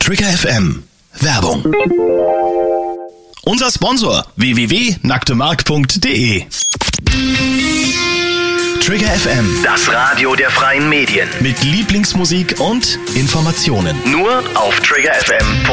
Trigger FM. Werbung. Unser Sponsor www.nacktemark.de. Trigger FM, Das Radio der freien Medien. mit Lieblingsmusik und Informationen. Nur auf triggerfm.de.